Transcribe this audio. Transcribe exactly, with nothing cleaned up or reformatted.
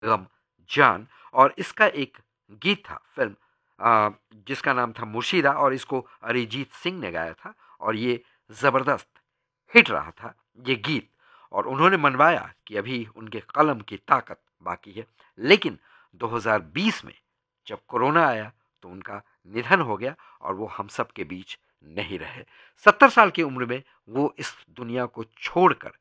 गम, जान और इसका एक गीत था फ़िल्म अ, जिसका नाम था मुर्शिदा और इसको अरिजीत सिंह ने गाया था और ये ज़बरदस्त हिट रहा था ये गीत और उन्होंने मनवाया कि अभी उनके कलम की ताकत बाकी है। लेकिन दो हज़ार बीस में जब कोरोना आया तो उनका निधन हो गया और वो हम सब के बीच नहीं रहे। सत्तर साल की उम्र में वो इस दुनिया को छोड़कर